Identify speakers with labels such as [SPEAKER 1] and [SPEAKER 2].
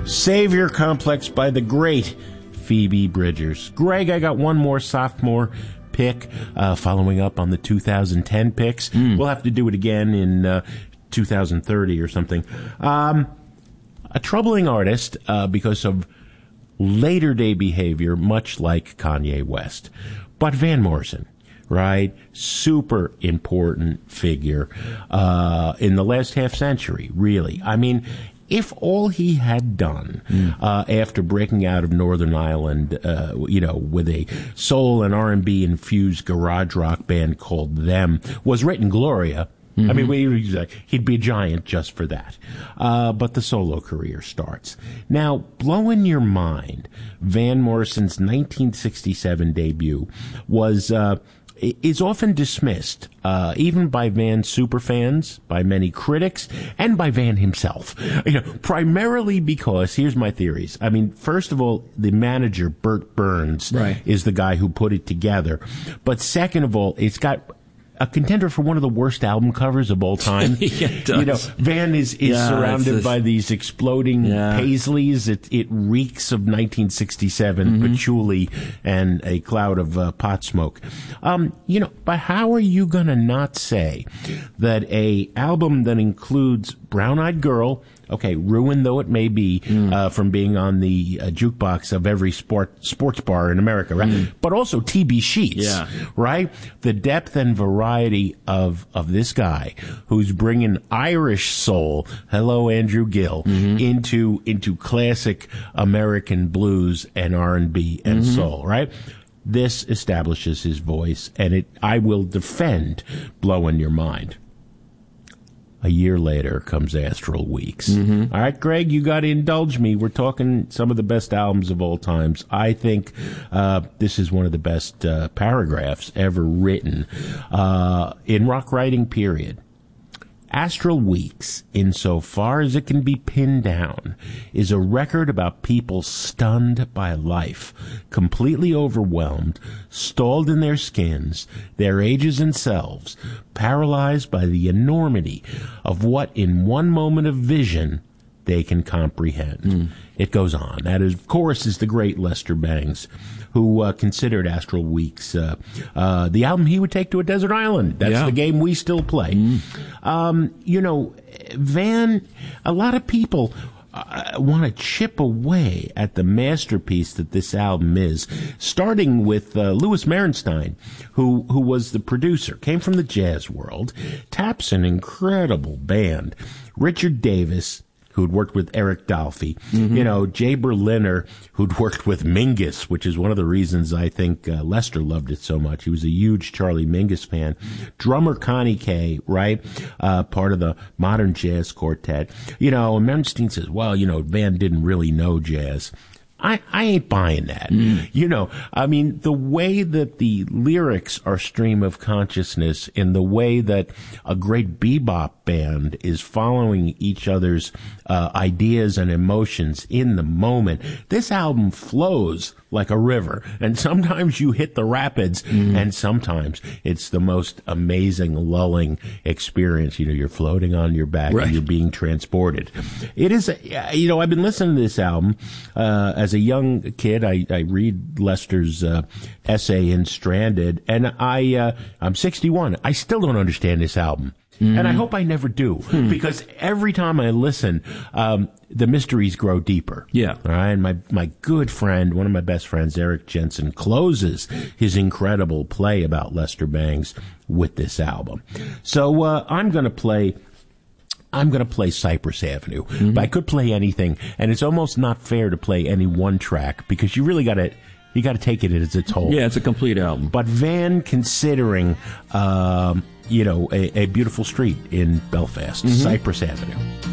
[SPEAKER 1] Savior Complex by the great Phoebe Bridgers. Greg, I got one more sophomore pick, following up on the 2010 picks. We'll have to do it again in 2030 or something. A troubling artist because of later day behavior, much like Kanye West. But Van Morrison, right? Super important figure in the last half century, really. I mean, if all he had done after breaking out of Northern Ireland, with a soul and R&B infused garage rock band called Them, was written Gloria. I mean, he'd be a giant just for that. But the solo career starts. Now, blowing your mind, Van Morrison's 1967 debut is often dismissed, even by Van superfans, by many critics, and by Van himself. Primarily because, here's my theories. I mean, first of all, the manager, Bert Burns, is the guy who put it together. But second of all, it's got a contender for one of the worst album covers of all time.
[SPEAKER 2] It does.
[SPEAKER 1] Van is surrounded by these exploding paisleys. It reeks of 1967 patchouli and a cloud of pot smoke. But how are you going to not say that a album that includes Brown Eyed Girl, okay, ruined though it may be from being on the jukebox of every sports bar in America, right? But also TB Sheets, right? The depth and variety of this guy who's bringing Irish soul, hello Andrew Gill, into classic American blues and R&B and soul, right? This establishes his voice, and I will defend Blowing Your Mind. A year later comes Astral Weeks. All right, Greg, you got to indulge me. We're talking some of the best albums of all times. I think this is one of the best paragraphs ever written in rock writing, period. Astral Weeks, insofar as it can be pinned down, is a record about people stunned by life, completely overwhelmed, stalled in their skins, their ages and selves, paralyzed by the enormity of what in one moment of vision they can comprehend. It goes on. That, of course, is the great Lester Bangs, who considered Astral Weeks the album he would take to a desert island. That's the game we still play. Van, a lot of people want to chip away at the masterpiece that this album is, starting with Louis Merenstein, who was the producer, came from the jazz world, taps an incredible band, Richard Davis, who'd worked with Eric Dolphy, Jay Berliner, who'd worked with Mingus, which is one of the reasons I think Lester loved it so much. He was a huge Charlie Mingus fan. Drummer Connie Kay, right? Part of the Modern Jazz Quartet. Merenstein says, well, Van didn't really know jazz. I ain't buying that. I mean, the way that the lyrics are stream of consciousness, in the way that a great bebop band is following each other's ideas and emotions in the moment, this album flows like a river. And sometimes you hit the rapids, and sometimes it's the most amazing, lulling experience. You're floating on your back and you're being transported. It is, I've been listening to this album as a young kid. I read Lester's essay in Stranded, and I'm 61. I still don't understand this album. And I hope I never do, because every time I listen, the mysteries grow deeper. Yeah. All right. And my good friend, one of my best friends, Eric Jensen, closes his incredible play about Lester Bangs with this album. So I'm going to play Cypress Avenue. But I could play anything, and it's almost not fair to play any one track, because you really got to take it as its whole.
[SPEAKER 2] Yeah, it's a complete album.
[SPEAKER 1] But Van, considering a beautiful street in Belfast, Cypress Avenue.